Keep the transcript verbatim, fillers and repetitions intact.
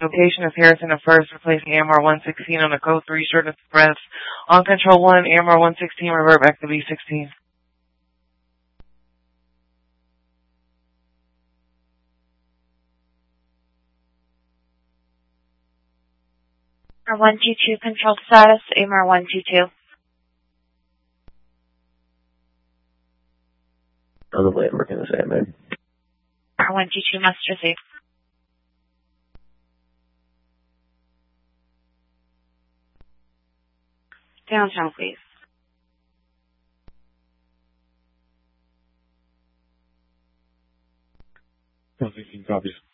Location is Harrison and First, replacing A M R one sixteen on the code three Short Express. On control one, A M R one sixteen, revert back to B sixteen. R one two two, control status, A M R one two two. On the way, I'm working the same, man. R one two two must receive. Downtown, please. one sixteen copies.